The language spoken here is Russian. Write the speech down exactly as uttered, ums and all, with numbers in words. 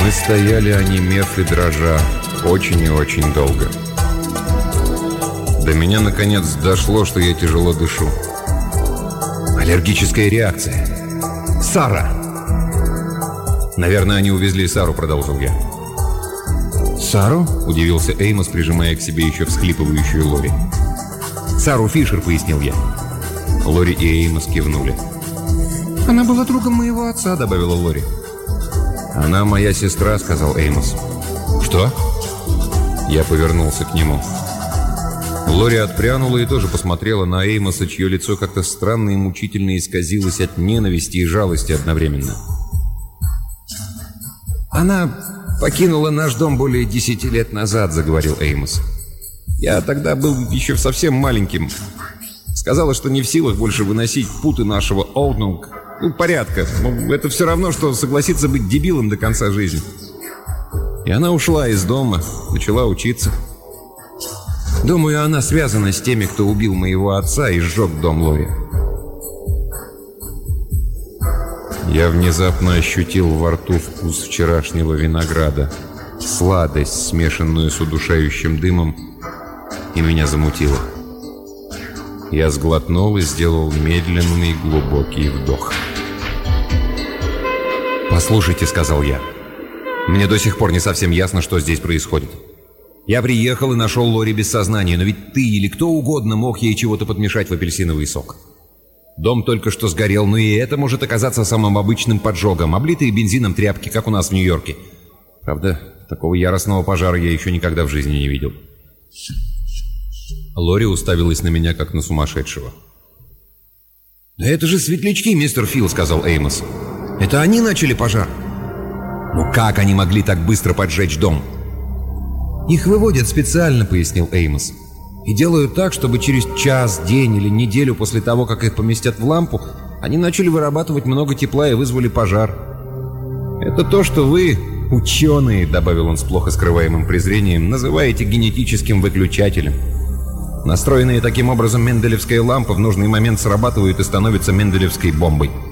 Мы стояли, онемев и дрожа, очень и очень долго. До меня наконец дошло, что я тяжело дышу. Аллергическая реакция. Сара! Наверное, они увезли Сару, продолжил я. Сару? Удивился Эймос, прижимая к себе еще всхлипывающую Лори. Сару Фишер, пояснил я. Лори и Эймос кивнули. Она была другом моего отца, добавила Лори. Она моя сестра, сказал Эймос. Что? Я повернулся к нему. Лори отпрянула и тоже посмотрела на Эймоса, чье лицо как-то странно и мучительно исказилось от ненависти и жалости одновременно. «Она покинула наш дом более десяти лет назад», — заговорил Эймос. «Я тогда был еще совсем маленьким. Сказала, что не в силах больше выносить путы нашего Олднунг, ну, порядка. Это все равно, что согласиться быть дебилом до конца жизни. И она ушла из дома, начала учиться. Думаю, она связана с теми, кто убил моего отца и сжег дом Лори». Я внезапно ощутил во рту вкус вчерашнего винограда, сладость, смешанную с удушающим дымом, и меня замутило. Я сглотнул и сделал медленный глубокий вдох. «Послушайте», — сказал я, — «мне до сих пор не совсем ясно, что здесь происходит. Я приехал и нашел Лори без сознания, но ведь ты или кто угодно мог ей чего-то подмешать в апельсиновый сок. Дом только что сгорел, но и это может оказаться самым обычным поджогом, облитые бензином тряпки, как у нас в Нью-Йорке. Правда, такого яростного пожара я еще никогда в жизни не видел». Лори уставилась на меня, как на сумасшедшего. «Да это же светлячки, мистер Фил», — сказал Эймос. «Это они начали пожар». «Ну как они могли так быстро поджечь дом?» «Их выводят специально», — пояснил Эймос. «И делают так, чтобы через час, день или неделю после того, как их поместят в лампу, они начали вырабатывать много тепла и вызвали пожар. Это то, что вы, ученые», — добавил он с плохо скрываемым презрением, — «называете генетическим выключателем. Настроенная таким образом менделевская лампа в нужный момент срабатывает и становится менделевской бомбой».